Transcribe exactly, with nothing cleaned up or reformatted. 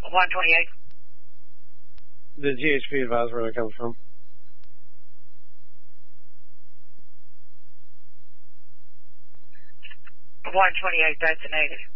one twenty-eight. The G H P advise where that comes from. one twenty-eight, that's a negative.